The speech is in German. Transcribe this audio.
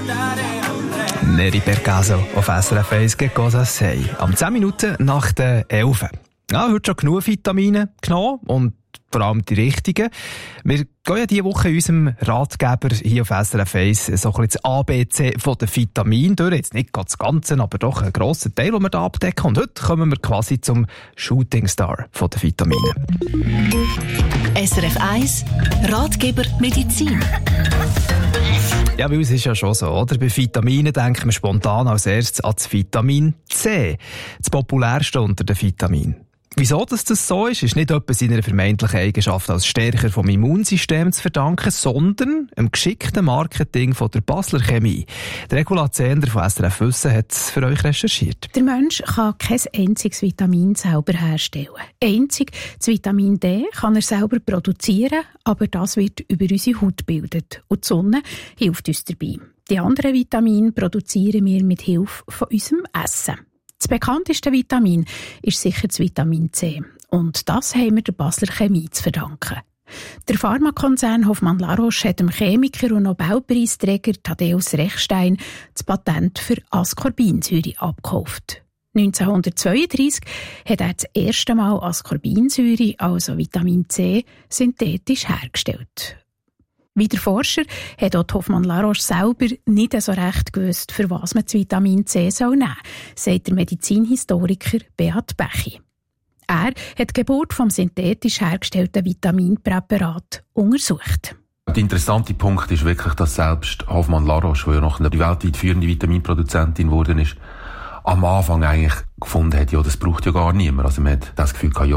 Neri per caso auf SRF 1 «Che cosa sei?» Am 10 Minuten nach der 11. Ja, heute schon genug Vitamine genommen und vor allem die richtigen. Wir gehen ja diese Woche in unserem Ratgeber hier auf SRF 1 so ein bisschen das ABC von den Vitaminen durch. Jetzt nicht ganz das Ganze, aber doch einen grossen Teil, den wir da abdecken. Und heute kommen wir quasi zum Shootingstar von den Vitaminen. SRF 1 Ratgeber Medizin. Ja, bei uns ist ja schon so, oder? Bei Vitaminen denken wir spontan als erstes an das Vitamin C. Das populärste unter den Vitaminen. Wieso das so ist nicht etwa seiner vermeintlichen Eigenschaft als Stärker vom Immunsystem zu verdanken, sondern einem geschickten Marketing von der Basler Chemie. Der Regula Zehnder von SRF Wissen hat es für euch recherchiert. Der Mensch kann kein einziges Vitamin selber herstellen. Einzig das Vitamin D kann er selber produzieren, aber das wird über unsere Haut gebildet. Und die Sonne hilft uns dabei. Die anderen Vitamine produzieren wir mit Hilfe von unserem Essen. Das bekannteste Vitamin ist sicher das Vitamin C. Und das haben wir der Basler Chemie zu verdanken. Der Pharmakonzern Hoffmann La Roche hat dem Chemiker und Nobelpreisträger Thaddäus Rechstein das Patent für Ascorbinsäure abgekauft. 1932 hat er das erste Mal Ascorbinsäure, also Vitamin C, synthetisch hergestellt. Wie der Forscher hat auch Hoffmann La Roche selber nicht so recht gewusst, für was man das Vitamin C nehmen soll, sagt der Medizinhistoriker Beat Bechy. Er hat die Geburt vom synthetisch hergestellten Vitaminpräparat untersucht. Der interessante Punkt ist wirklich, dass selbst Hoffmann La Roche, die ja noch die weltweit führende Vitaminproduzentin geworden ist, am Anfang eigentlich gefunden hat, ja, das braucht ja gar niemand. Also man hat das Gefühl gehabt, ja,